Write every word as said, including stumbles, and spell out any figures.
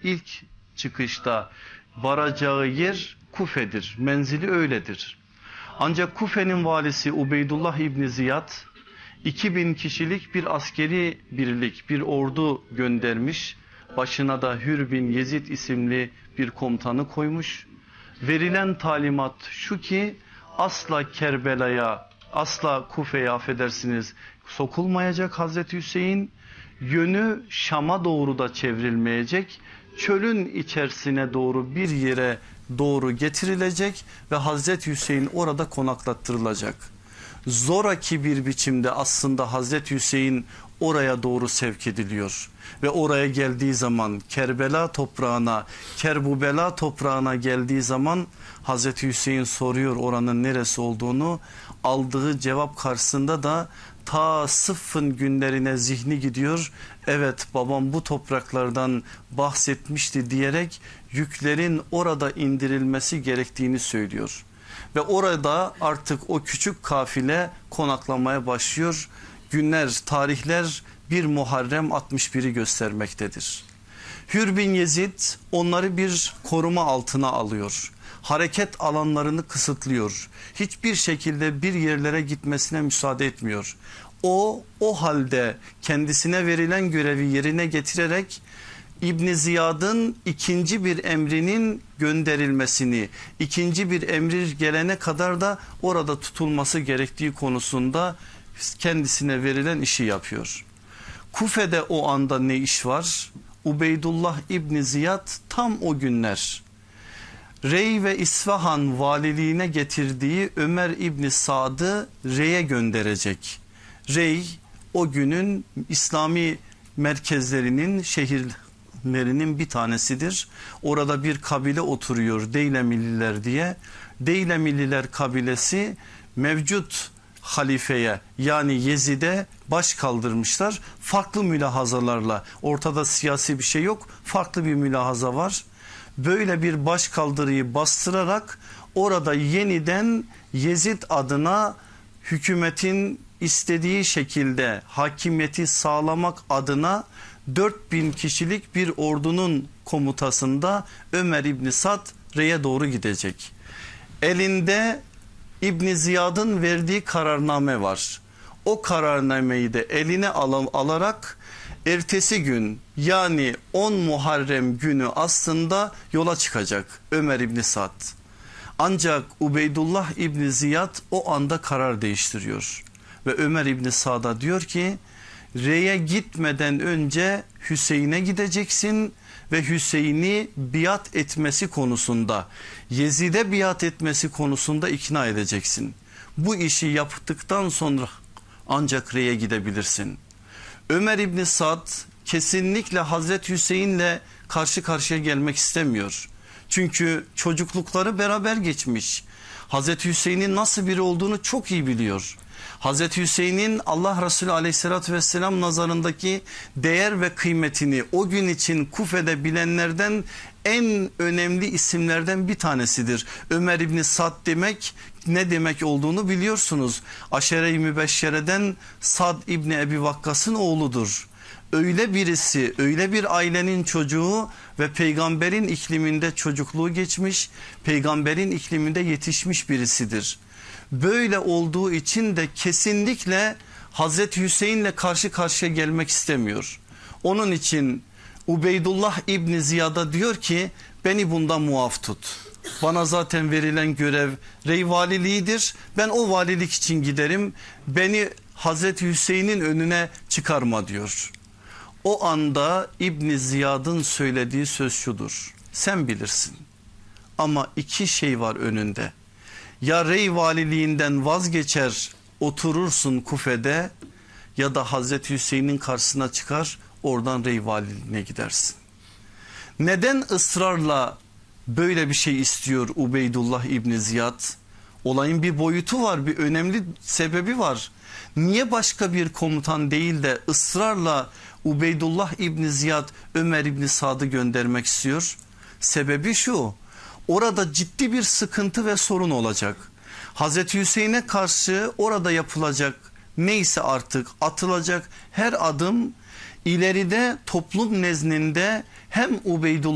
ilk çıkışta varacağı yer Kufe'dir. Menzili öyledir. Ancak Kufe'nin valisi Ubeydullah İbni Ziyad iki bin kişilik bir askeri birlik, bir ordu göndermiş. Başına da Hür bin Yezid isimli bir komutanı koymuş. Verilen talimat şu ki asla Kerbela'ya, asla Kufe'ye affedersiniz sokulmayacak Hazreti Hüseyin. Yönü Şam'a doğru da çevrilmeyecek. Çölün içerisine doğru bir yere doğru getirilecek ve Hazreti Hüseyin orada konaklattırılacak. Zoraki bir biçimde aslında Hazreti Hüseyin oraya doğru sevk ediliyor. Ve oraya geldiği zaman Kerbela toprağına, Kerbubela toprağına geldiği zaman Hazreti Hüseyin soruyor oranın neresi olduğunu. Aldığı cevap karşısında da ta Sıffın günlerine zihni gidiyor. Evet, babam bu topraklardan bahsetmişti diyerek yüklerin orada indirilmesi gerektiğini söylüyor. Ve orada artık o küçük kafile konaklamaya başlıyor. Günler, tarihler bir Muharrem altmış biri göstermektedir. Hür bin Yezid onları bir koruma altına alıyor. Hareket alanlarını kısıtlıyor. Hiçbir şekilde bir yerlere gitmesine müsaade etmiyor. O, o halde kendisine verilen görevi yerine getirerek İbn Ziyad'ın ikinci bir emrinin gönderilmesini, ikinci bir emri gelene kadar da orada tutulması gerektiği konusunda kendisine verilen işi yapıyor. Kufe'de o anda ne iş var? Ubeydullah İbn Ziyad tam o günler Rey ve İsfahan valiliğine getirdiği Ömer İbn Sad'ı Rey'e gönderecek. Rey o günün İslami merkezlerinin, şehirlerinin bir tanesidir. Orada bir kabile oturuyor, Deylemililer diye. Deylemililer kabilesi mevcut halifeye yani Yezid'e baş kaldırmışlar. Farklı mülahazalarla, ortada siyasi bir şey yok, farklı bir mülahaza var. Böyle bir baş kaldırıyı bastırarak orada yeniden Yezid adına hükümetin istediği şekilde hakimiyeti sağlamak adına dört bin kişilik bir ordunun komutasında Ömer İbni Sad Rey'e doğru gidecek. Elinde İbn Ziyad'ın verdiği kararname var. O kararnameyi de eline al alarak ertesi gün yani on Muharrem günü aslında yola çıkacak Ömer İbni Sad. Ancak Ubeydullah İbni Ziyad o anda karar değiştiriyor. Ve Ömer İbni Sad'a diyor ki Rey'e gitmeden önce Hüseyin'e gideceksin ve Hüseyin'i biat etmesi konusunda, Yezid'e biat etmesi konusunda ikna edeceksin. Bu işi yaptıktan sonra ancak Rey'e gidebilirsin. Ömer İbni Sad kesinlikle Hazreti Hüseyin'le karşı karşıya gelmek istemiyor. Çünkü çocuklukları beraber geçmiş. Hazreti Hüseyin'in nasıl biri olduğunu çok iyi biliyor. Hazreti Hüseyin'in Allah Resulü aleyhissalatü vesselam nazarındaki değer ve kıymetini o gün için Kufe'de bilenlerden en önemli isimlerden bir tanesidir. Ömer İbni Sad demek ne demek olduğunu biliyorsunuz. Aşere-i Mübeşşere'den Sad İbni Ebi Vakkas'ın oğludur. Öyle birisi, öyle bir ailenin çocuğu ve peygamberin ikliminde çocukluğu geçmiş, peygamberin ikliminde yetişmiş birisidir. Böyle olduğu için de kesinlikle Hazreti Hüseyin'le karşı karşıya gelmek istemiyor. Onun için Ubeydullah İbni Ziyad'a diyor ki beni bundan muaf tut. Bana zaten verilen görev Rey valiliğidir. Ben o valilik için giderim. Beni Hazreti Hüseyin'in önüne çıkarma diyor. O anda İbni Ziyad'ın söylediği söz şudur. Sen bilirsin ama iki şey var önünde. Ya Rey valiliğinden vazgeçer oturursun Kufe'de ya da Hazreti Hüseyin'in karşısına çıkar oradan Rey valiliğine gidersin. Neden ısrarla böyle bir şey istiyor Ubeydullah İbni Ziyad? Olayın bir boyutu var, bir önemli sebebi var. Niye başka bir komutan değil de ısrarla Ubeydullah İbni Ziyad Ömer İbni Sad'ı göndermek istiyor? Sebebi şu: orada ciddi bir sıkıntı ve sorun olacak. Hazreti Hüseyin'e karşı orada yapılacak neyse artık atılacak her adım ileride toplum nezdinde hem Ubeydullah